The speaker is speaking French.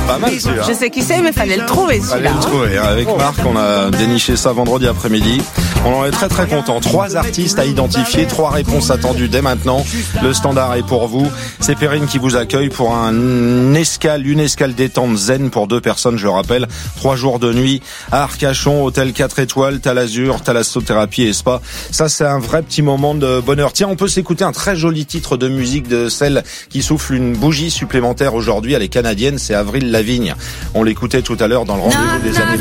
Pas mal celui-là. Je sais qui c'est, mais fallait le trouver celui-là. Fallait le trouver. Avec Marc, on a déniché ça vendredi après-midi. On en est très très content. 3 artistes à identifier, 3 réponses attendues dès maintenant. Le standard est pour vous. C'est Perrine qui vous accueille pour une escale détente zen pour 2 personnes, je rappelle. 3 jours de nuit à Arcachon, hôtel 4 étoiles, Talazur, thalassothérapie et spa. Ça, c'est un vrai petit moment de bonheur. Tiens, on peut s'écouter un très joli titre de musique de celle qui souffle une bougie supplémentaire aujourd'hui. Elle est canadienne, c'est Avril Lavigne. On l'écoutait tout à l'heure dans le rendez-vous des années